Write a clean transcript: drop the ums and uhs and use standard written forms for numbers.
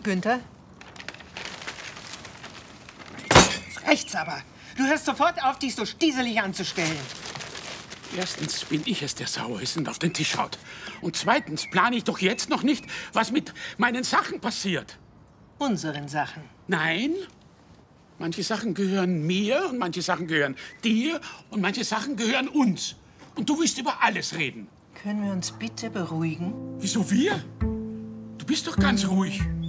Günther? Rechts aber. Du hörst sofort auf, dich so stieselig anzustellen. Erstens bin ich es, der sauer ist und auf den Tisch schaut. Und zweitens plane ich doch jetzt noch nicht, was mit meinen Sachen passiert. Unseren Sachen. Nein. Manche Sachen gehören mir und manche Sachen gehören dir und manche Sachen gehören uns. Und du willst über alles reden. Können wir uns bitte beruhigen? Wieso wir? Du bist doch ganz ruhig.